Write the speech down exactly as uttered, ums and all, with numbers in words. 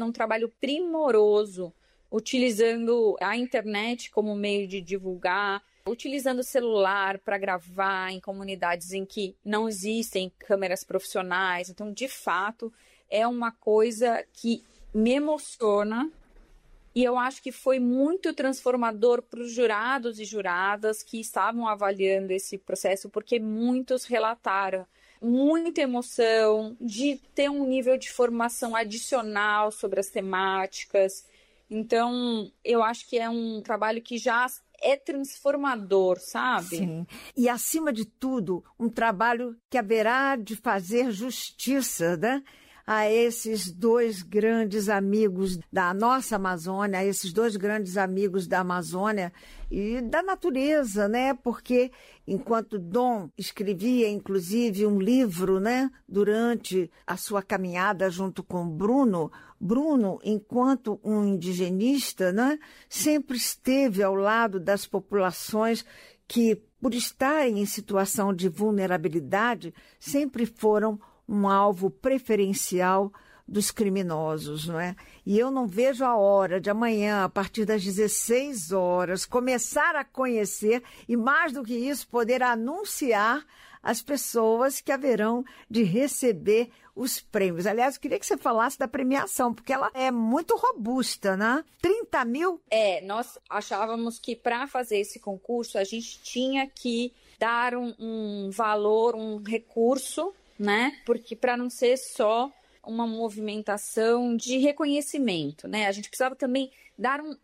fazendo um trabalho primoroso, utilizando a internet como meio de divulgar, utilizando o celular para gravar em comunidades em que não existem câmeras profissionais. Então, de fato, é uma coisa que me emociona e eu acho que foi muito transformador para os jurados e juradas que estavam avaliando esse processo, porque muitos relataram muita emoção de ter um nível de formação adicional sobre as temáticas. Então, eu acho que é um trabalho que já é transformador, sabe? Sim. E, acima de tudo, um trabalho que haverá de fazer justiça, né, a esses dois grandes amigos da nossa Amazônia, a esses dois grandes amigos da Amazônia e da natureza, né? Porque enquanto Dom escrevia, inclusive, um livro, né, durante a sua caminhada junto com Bruno, Bruno, enquanto um indigenista, né, sempre esteve ao lado das populações que, por estarem em situação de vulnerabilidade, sempre foram um alvo preferencial dos criminosos, não é? E eu não vejo a hora de amanhã, a partir das dezesseis horas, começar a conhecer e, mais do que isso, poder anunciar as pessoas que haverão de receber os prêmios. Aliás, eu queria que você falasse da premiação, porque ela é muito robusta, né? trinta mil? É, nós achávamos que para fazer esse concurso a gente tinha que dar um, um valor, um recurso, né? Porque para não ser só uma movimentação de reconhecimento, né? A gente precisava também dar um,